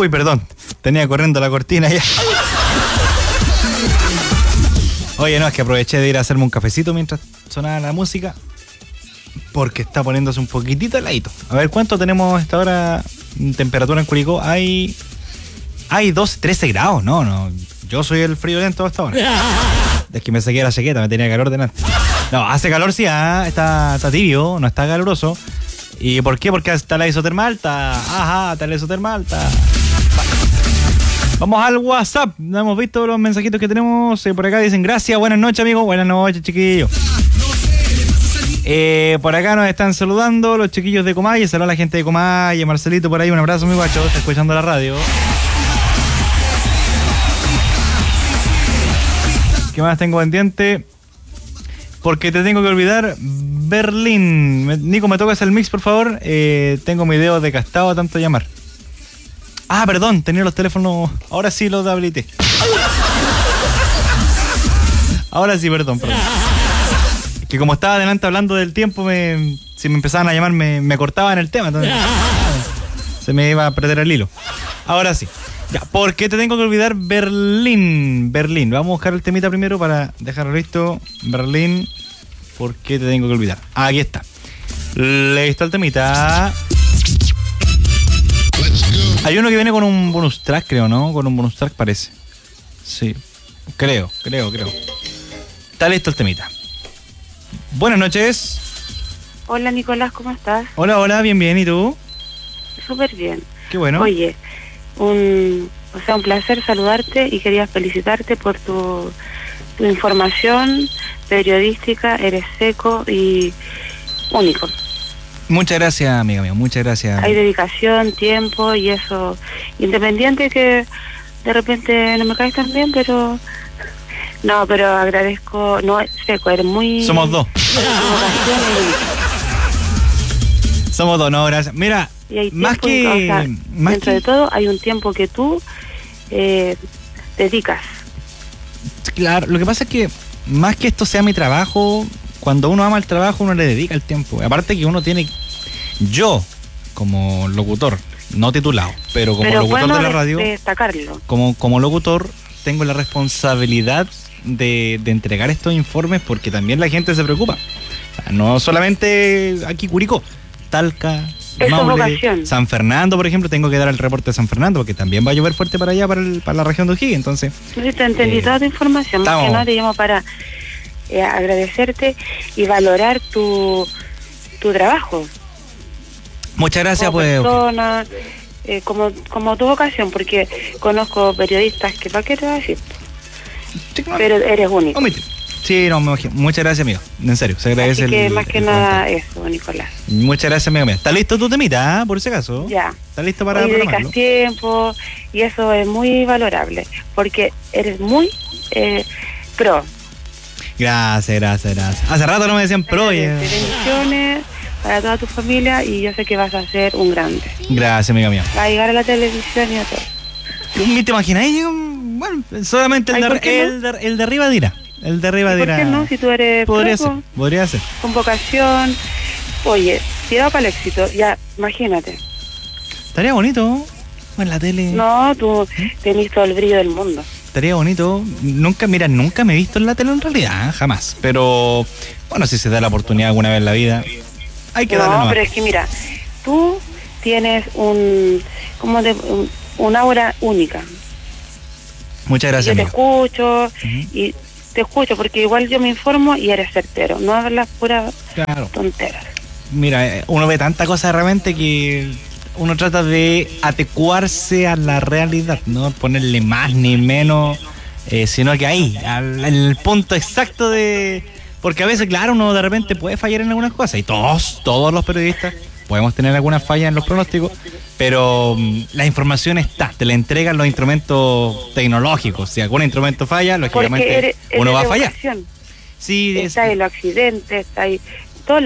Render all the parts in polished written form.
Uy, perdón, tenía corriendo la cortina ya. Oye, no, es que aproveché de ir a hacerme un cafecito mientras sonaba la música, porque está poniéndose un poquitito heladito. A ver, ¿cuánto tenemos a esta hora temperatura en Curicó? Hay 13 grados, no, yo soy el friolento hasta ahora. Es que me saqué la chaqueta, me tenía calor delante. No, hace calor sí, está tibio, no está caluroso. ¿Y por qué? Porque está la isotermal alta. Está la isotermal alta. Vamos al WhatsApp. No hemos visto los mensajitos que tenemos. Por acá dicen gracias, buenas noches, amigos. Buenas noches, chiquillos. Por acá nos están saludando los chiquillos de Comaye. Saludos a la gente de Comaye. Marcelito por ahí, un abrazo, mi guacho. Está escuchando la radio. ¿Qué más tengo pendiente? Porque te tengo que olvidar, Berlín. Nico, ¿me tocas el mix, por favor? Tengo mi dedo desgastado a tanto llamar. Ah, perdón, tenía los teléfonos... Ahora sí los habilité. Ahora sí, perdón. Que como estaba adelante hablando del tiempo, si me empezaban a llamar me cortaban el tema. Entonces, se me iba a perder el hilo. Ahora sí. Ya, ¿por qué te tengo que olvidar Berlín? Vamos a buscar el temita primero para dejarlo listo. Berlín, ¿por qué te tengo que olvidar? Aquí está. Listo el temita. Hay uno que viene con un bonus track, creo, ¿no? Con un bonus track parece. Sí, creo. Está listo el temita. Buenas noches. Hola, Nicolás, ¿cómo estás? Hola, bien, ¿y tú? Súper bien. Qué bueno. Oye, un placer saludarte y quería felicitarte por tu información periodística. Eres seco y único. Muchas gracias, amiga mía, muchas gracias. Hay dedicación, tiempo y eso. Independiente que de repente no me caes tan bien, pero agradezco. No, seco, eres muy... Somos dos. Somos dos, no, gracias. Mira, más que... dentro de todo hay un tiempo que tú dedicas. Claro, lo que pasa es que más que esto sea mi trabajo, cuando uno ama el trabajo uno le dedica el tiempo. Aparte que uno tiene... Yo, como locutor, no titulado, pero como locutor de la radio, destacarlo. Como locutor tengo la responsabilidad de entregar estos informes, porque también la gente se preocupa. O sea, no solamente aquí Curicó, Talca, Maule, San Fernando, por ejemplo, tengo que dar el reporte de San Fernando, porque también va a llover fuerte para allá, para la región de O'Higgins, entonces... Sí, te entendí toda tu información, más que nada te llamo para agradecerte y valorar tu trabajo. Muchas gracias, como persona, como tu vocación, porque conozco periodistas que para qué te voy a decir, pero eres único. Sí, no, me imagino. Muchas gracias, amigo. En serio, se agradece. Así que más que nada eso, Nicolás. Muchas gracias, amigo mío. ¿Está listo tu temita, por si acaso? Ya. ¿Está listo para programarlo? Dedicas tiempo y eso es muy valorable, porque eres muy pro. Gracias. Hace rato no me decían pro. Bendiciones para toda tu familia y yo sé que vas a ser un grande. Gracias, amiga mía. Va a llegar a la televisión y a todo. ¿Te imaginas? Bueno, solamente el de arriba dirá. El de arriba dirá. ¿Por qué no? Si tú eres podría ser. Con vocación. Oye, si da para el éxito, ya, imagínate. Estaría bonito en la tele. No, tú tenés todo el brillo del mundo. Estaría bonito. Nunca me he visto en la tele en realidad, jamás. Pero, bueno, si se da la oportunidad alguna vez en la vida, hay que darle. No, pero es que mira, tú tienes un aura única. Muchas gracias, yo te escucho y te escucho porque igual yo me informo y eres certero, no hablas puras tonteras. Mira, uno ve tanta cosa realmente que uno trata de adecuarse a la realidad, no ponerle más ni menos, sino que ahí, en el punto exacto de... Porque a veces, claro, uno de repente puede fallar en algunas cosas, y todos los periodistas podemos tener algunas fallas en los pronósticos, pero la información está, te la entregan los instrumentos tecnológicos. Si algún instrumento falla, lógicamente uno va a fallar. Sí, está en los accidentes, está ahí, en todos lados.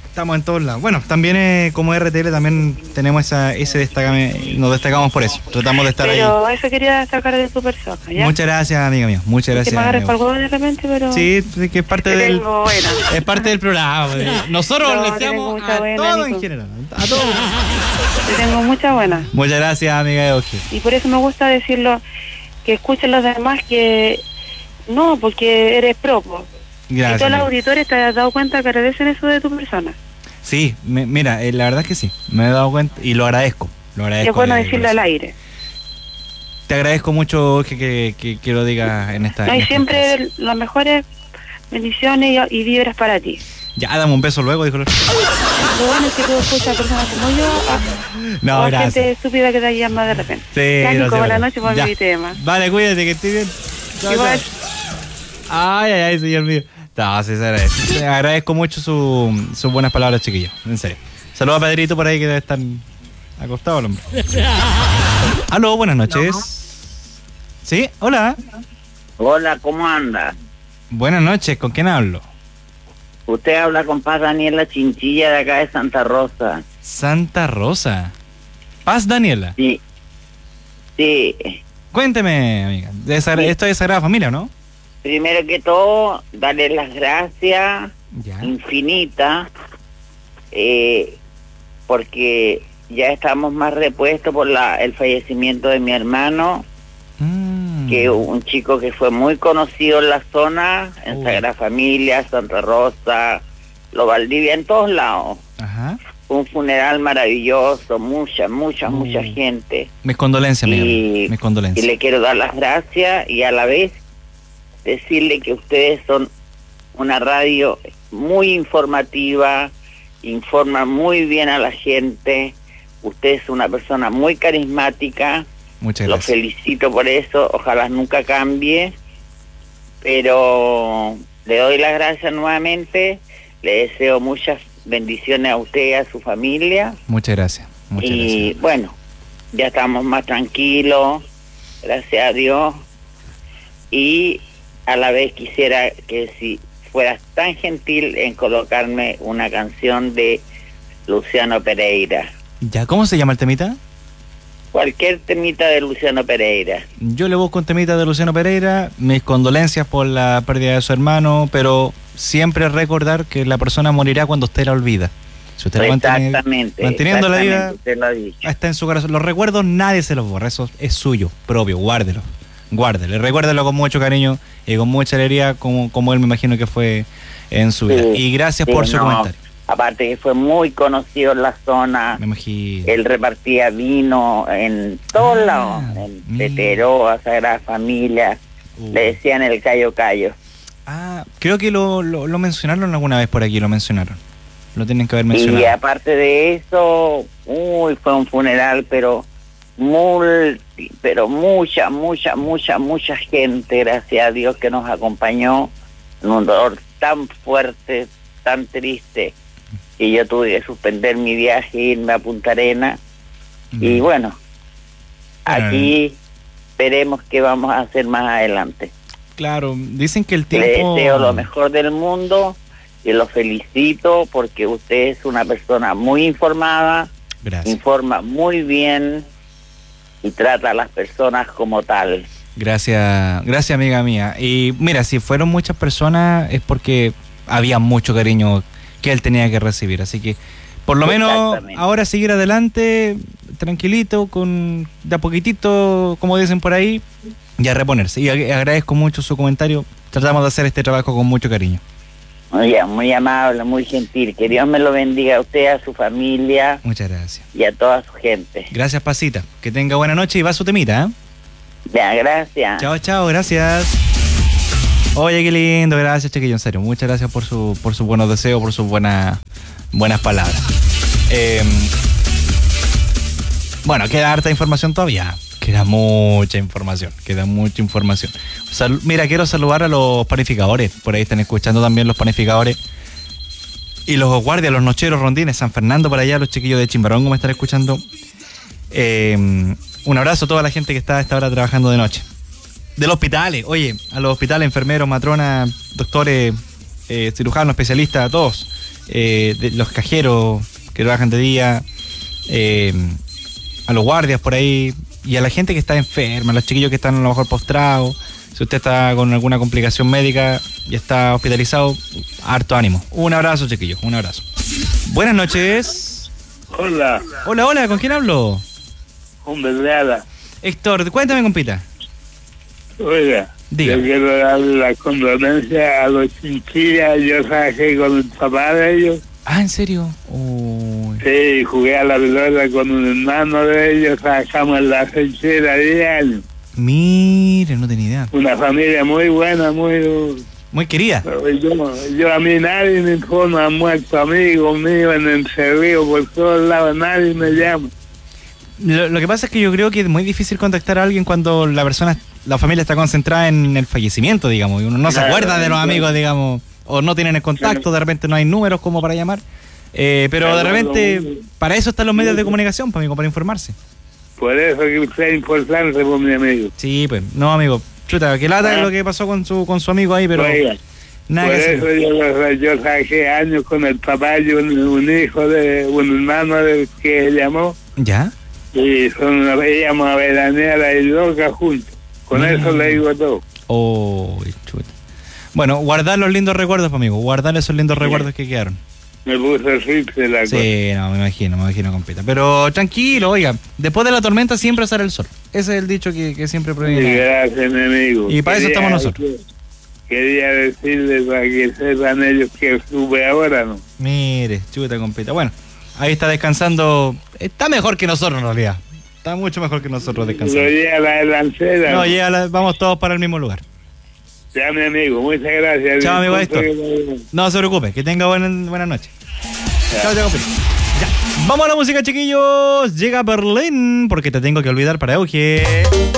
Estamos en todos lados. Bueno, también como RTL también tenemos ese destacame, nos destacamos por eso. Tratamos de estar ahí. Pero eso quería sacar de Super Soca, ¿ya? Muchas gracias, amiga mía. Muchas gracias. Que me agarres por el huevo de repente, pero... Sí, que es parte del... Buena. Es parte del programa. Nosotros No, le deseamos a buena, todo Nico. en general. A todos. Yo tengo mucha buena. Muchas gracias, amiga Euge. Y por eso me gusta decirlo, que escuchen los demás que... No, porque eres propo. Gracias. Y todos los amiga. auditores te has dado cuenta que agradecen eso de tu persona. Sí, mira, la verdad es que sí. Me he dado cuenta y lo agradezco. Lo agradezco. Y es bueno de decirlo corazón. al aire. Te agradezco mucho que lo digas en esta... No, en y esta siempre instancia. las mejores bendiciones y vibras para ti. Ya, dame un beso luego, dijo el otro. Lo bueno es que tú escuchas a personas como yo, No, o a gracias. gente estúpida que te llama de repente. Sí, Ya, Nico, gracias, buenas bueno. noches por Ya. mi tema. Vale, cuídate, que estés bien. Chao, Igual. chao. Ay, señor mío. No, sí, se agradece. Te agradezco mucho sus buenas palabras, chiquillos. En serio. Saludos a Pedrito por ahí que debe estar acostado el hombre. Aló, buenas noches. ¿Sí? Hola. Hola, ¿cómo anda? Buenas noches, ¿con quién hablo? Usted habla con Paz Daniela Chinchilla de acá de Santa Rosa. Santa Rosa. Paz Daniela. Sí. Sí. Cuénteme, amiga. Esto es Sagrada Familia, ¿no? Primero que todo, darle las gracias Ya. infinitas, porque ya estamos más repuestos por el fallecimiento de mi hermano, que un chico que fue muy conocido en la zona, en Sagrada Familia, Santa Rosa, Los Valdivia, en todos lados. Ajá. Un funeral maravilloso, mucha gente. Mis condolencias, amiga. Y Mis condolencias. le quiero dar las gracias y a la vez decirle que ustedes son una radio muy informativa, informa muy bien a la gente. Usted es una persona muy carismática. Muchas Lo gracias. felicito por eso, ojalá nunca cambie, pero le doy las gracias nuevamente, le deseo muchas bendiciones a usted y a su familia, Muchas gracias. Muchas y gracias. bueno, ya estamos más tranquilos, gracias a Dios, y a la vez quisiera que si fueras tan gentil en colocarme una canción de Luciano Pereira. ¿Ya cómo se llama el temita? Cualquier temita de Luciano Pereira. Yo le busco un temita de Luciano Pereira, mis condolencias por la pérdida de su hermano, pero siempre recordar que la persona morirá cuando usted la olvida. Si usted la mantiene Exactamente. manteniendo la vida, exactamente, usted lo ha dicho. está en su corazón. Los recuerdos nadie se los borra, eso es suyo, propio, guárdelo. Guárdelo, recuérdelo con mucho cariño y con mucha alegría, como él me imagino que fue en su vida. Sí, Y gracias sí, por su no, comentario. Aparte que fue muy conocido en la zona, Me imagino. él repartía vino en todos lados, en mira. Peteroa, Sagrada Familia, le decían el Cayo Cayo. Creo que lo mencionaron alguna vez por aquí, lo mencionaron. Lo tienen que haber mencionado. Y aparte de eso, fue un funeral, pero mucha gente, gracias a Dios, que nos acompañó en un dolor tan fuerte, tan triste, y yo tuve que suspender mi viaje e irme a Punta Arena. Y bueno, aquí veremos qué vamos a hacer más adelante. Claro, dicen que el Le tiempo... deseo lo mejor del mundo y lo felicito porque usted es una persona muy informada, Gracias. informa muy bien y trata a las personas como tal. Gracias amiga mía. Y mira, si fueron muchas personas es porque había mucho cariño que él tenía que recibir. Así que por lo menos ahora seguir adelante, tranquilito, de a poquitito, como dicen por ahí, y a reponerse. Y agradezco mucho su comentario. Tratamos de hacer este trabajo con mucho cariño. Muy amable, muy gentil. Que Dios me lo bendiga a usted, a su familia. Muchas gracias. Y a toda su gente. Gracias, Pasita. Que tenga buena noche y va su temita, ¿eh? Ya, gracias. Chao, gracias. Oye, qué lindo, gracias, chiquillo, en serio. Muchas gracias por sus buenos deseos, por sus buenas palabras. Bueno, queda harta información todavía. Queda mucha información. Mira, quiero saludar a los panificadores. Por ahí están escuchando también los panificadores. Y los guardias, los nocheros, rondines, San Fernando, para allá, los chiquillos de Chimbarongo me están escuchando. Un abrazo a toda la gente que está a esta hora trabajando de noche. De los hospitales, oye, a los hospitales, enfermeros, matronas, doctores, cirujanos, especialistas, a todos. de los cajeros que trabajan de día, a los guardias por ahí, y a la gente que está enferma, a los chiquillos que están a lo mejor postrados. Si usted está con alguna complicación médica y está hospitalizado, harto ánimo. Un abrazo, chiquillos, un abrazo. Buenas noches. Hola. Hola, ¿con quién hablo? Con Verdeada. Héctor, cuéntame, compita. Oiga, Diga. yo quiero darle la condolencia a los chinchillas. Yo trabajé con el papá de ellos. Ah, ¿en serio? Uy. Sí, jugué a la pelota con un hermano de ellos. Trabajamos en la chinchilla 10 años. Mire, no tenía idea. Una familia muy buena, Muy querida. Yo a mí nadie me informa, han muerto amigos míos en el Cerrillo, por todos lados, nadie me llama. Lo que pasa es que yo creo que es muy difícil contactar a alguien cuando la familia está concentrada en el fallecimiento, digamos, y uno no se acuerda de los amigos, digamos, o no tienen el contacto, de repente no hay números como para llamar, pero de repente, para eso están los medios de comunicación, amigo, para informarse. Por eso que usted es importante, por mi amigo. Sí, pues, no, amigo, chuta, que lata es lo que pasó con su amigo ahí, pero Oiga, nada por que eso hacer. yo trabajé años con el papá y un hijo de un hermano que llamó, ¿Ya? y íbamos a veranear y loca juntos. Con eso le digo todo. Oh, chuta. Bueno, guardar los lindos recuerdos, amigo, guardar esos lindos recuerdos que quedaron. Me puso triste la cosa. Sí, no, me imagino, compita. Pero tranquilo, oiga, después de la tormenta siempre sale el sol. Ese es el dicho que siempre Sí, proviene. gracias, mi amigo. Y para eso estamos nosotros. Quería decirles para que sepan ellos que sube ahora, ¿no? Mire, chuta, compita. Bueno, ahí está descansando. Está mejor que nosotros, en realidad. Está mucho mejor que nosotros Lo descansando. lleva a la delancera. No, vamos todos para el mismo lugar. Ya, mi amigo, muchas gracias. Chao, amigo Disculpe Héctor. No se preocupe, que tenga buenas noches. Chao, compita. Ya. Vamos a la música, chiquillos. Llega Berlín, porque te tengo que olvidar para Euge.